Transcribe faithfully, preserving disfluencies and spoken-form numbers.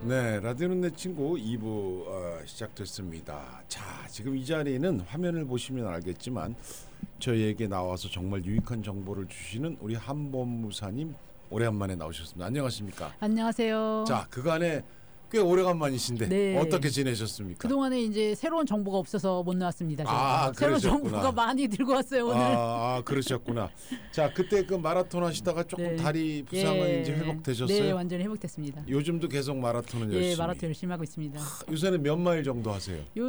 네, 라디오는 내 친구 이 부 어, 시작됐습니다. 자, 지금 이 자리는 화면을 보시면 알겠지만 저희에게 나와서 정말 유익한 정보를 주시는 우리 한범무사님 오래간만에 나오셨습니다. 안녕하십니까? 안녕하세요. 자, 그간에 꽤 오래간만이신데 네. 어떻게 지내셨습니까? 그동안에 이제 새로운 정보가 없어서 못 나왔습니다. 아, 새로운 그러셨구나. 정보가 많이 들고 왔어요 오늘. 아, 아 그러셨구나. 자, 그때 그 마라톤 하시다가 조금 네. 다리 부상은 예. 이제 회복되셨어요? 네, 완전히 회복됐습니다. 요즘도 계속 마라톤을 열심히. 예, 마라톤 열심히 하고 있습니다. 요새는 몇 마일 정도 하세요? 요